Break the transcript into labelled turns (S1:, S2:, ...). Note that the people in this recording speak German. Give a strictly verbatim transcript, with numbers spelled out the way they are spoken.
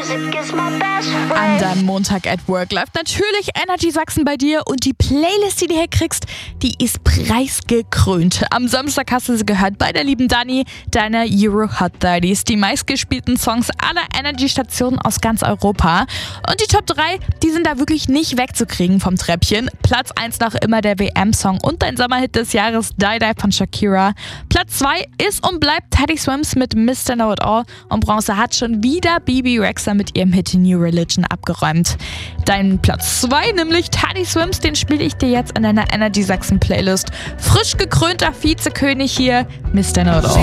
S1: An deinem Montag at Work läuft natürlich Energy Sachsen bei dir und die Playlist, die du hier kriegst, die ist preisgekrönt. Am Samstag hast du sie gehört bei der lieben Dani, deiner Euro Hot dreißig, die meistgespielten Songs aller Energy-Stationen aus ganz Europa. Und die Top drei, die sind da wirklich nicht wegzukriegen vom Treppchen. Platz eins noch immer der W M-Song und dein Sommerhit des Jahres, Die Die von Shakira. Platz zwei ist und bleibt Teddy Swims mit Mister Know It All und Bronze hat schon wieder Bebe Rexha mit ihrem Hit New Religion abgeräumt. Dein Platz zwei, nämlich Teddy Swims, den spiele ich dir jetzt in deiner Energy Sachsen Playlist. Frisch gekrönter Vizekönig hier, Mister Know It All.